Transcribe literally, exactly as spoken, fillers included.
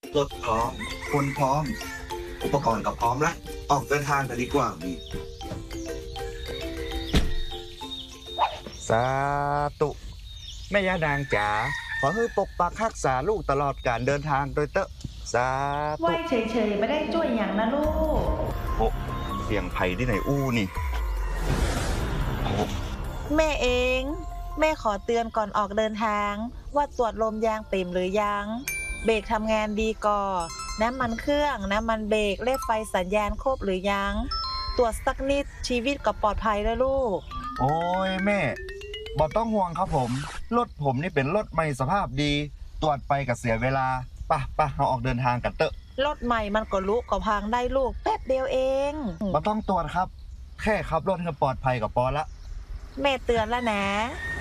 รถพร้อมคนพร้อม อุปกรณ์ก็พร้อมแล้วออกเดินทางกันดีกว่ามีสาธุแม่ย่านางจ๋าขอให้ปกปักรักษาลูกตลอดการเดินทางโดยเตอะสาไหวธุเฉยๆไม่ได้ช่วยอย่างนะลูกโอ้เสียงไผ่ที่ไหนอู้นี่โอ้แม่เอง แม่ขอเตือนก่อนออกเดินทางว่าตรวจลมยางเต็มหรือยังเบรกทำงานดีก่อน้ำมันเครื่องน้ำมันเบรกเลขไฟสัญญาณครบหรือยังตรวจสักนิดชีวิตก็ปลอดภัยแล้วลูกโอ้ยแม่บ่ต้องห่วงครับผมรถผมนี่เป็นรถใหม่สภาพดีตรวจไปกับเสียเวลาป่ะป่ะเราออกเดินทางกันเตอะรถใหม่มันก็ลุก็พังได้ลูกแป๊บเดียวเองบ่ต้องตรวจครับแค่ขับรถให้ปลอดภัยกับปอละแม่เตือนแล้วนะ